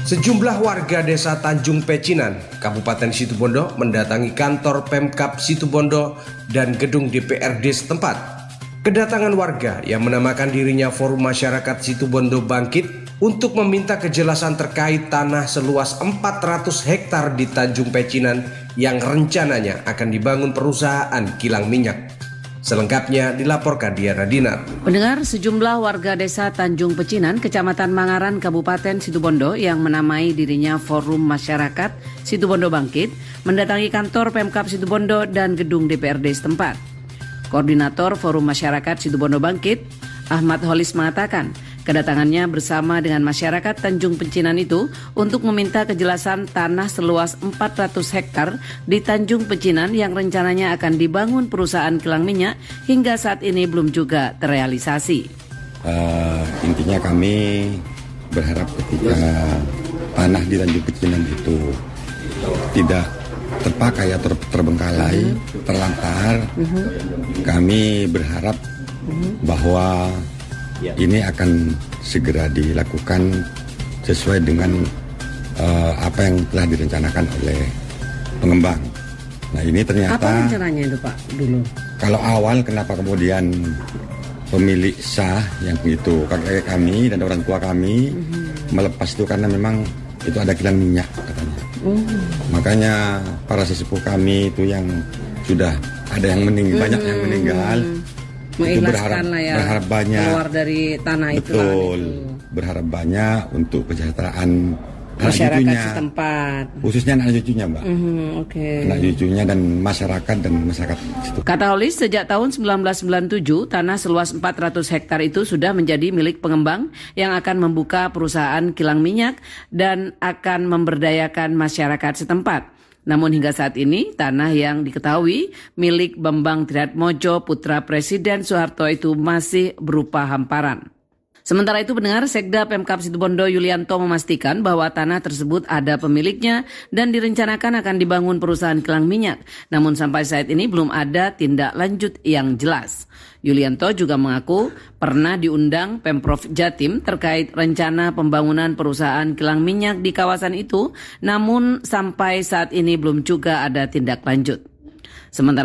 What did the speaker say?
Sejumlah warga desa Tanjung Pecinan, Kabupaten Situbondo mendatangi kantor Pemkab Situbondo dan gedung DPRD setempat. Kedatangan warga yang menamakan dirinya Forum Masyarakat Situbondo Bangkit untuk meminta kejelasan terkait tanah seluas 400 hektar di Tanjung Pecinan yang rencananya akan dibangun perusahaan kilang minyak. Selengkapnya dilaporkan Diana Dinar. Pendengar, sejumlah warga desa Tanjung Pecinan, Kecamatan Mangaran, Kabupaten Situbondo yang menamai dirinya Forum Masyarakat Situbondo Bangkit mendatangi kantor Pemkab Situbondo dan gedung DPRD setempat. Koordinator Forum Masyarakat Situbondo Bangkit, Ahmad Holis mengatakan, kedatangannya bersama dengan masyarakat Tanjung Pecinan itu untuk meminta kejelasan tanah seluas 400 hektar di Tanjung Pecinan yang rencananya akan dibangun perusahaan kilang minyak hingga saat ini belum juga terrealisasi. Intinya kami berharap ketika tanah di Tanjung Pecinan itu tidak terpakai atau terbengkalai, terlantar, kami berharap bahwa ini akan segera dilakukan sesuai dengan apa yang telah direncanakan oleh pengembang. Nah ini ternyata... Apa rencananya itu Pak dulu? Kalau awal kenapa kemudian pemilik sah yang itu kakek kami dan orang tua kami melepas itu karena memang itu ada kilang minyak katanya. Makanya para sesepuh kami itu yang sudah ada yang meninggal, banyak yang meninggal. Itu berharap banyak keluar dari tanah itu. Betul, berharap banyak untuk kesejahteraan masyarakat setempat, khususnya anak cucunya, Mbak. Anak cucunya dan masyarakat situ. Kata Holis, sejak tahun 1997 tanah seluas 400 hektar itu sudah menjadi milik pengembang yang akan membuka perusahaan kilang minyak dan akan memberdayakan masyarakat setempat. Namun hingga saat ini, tanah yang diketahui milik Bambang Triatmojo, putra Presiden Soeharto itu masih berupa hamparan. Sementara itu pendengar, Sekda Pemkab Situbondo Yulianto memastikan bahwa tanah tersebut ada pemiliknya dan direncanakan akan dibangun perusahaan kilang minyak. Namun sampai saat ini belum ada tindak lanjut yang jelas. Yulianto juga mengaku pernah diundang Pemprov Jatim terkait rencana pembangunan perusahaan kilang minyak di kawasan itu, namun sampai saat ini belum juga ada tindak lanjut. Sementara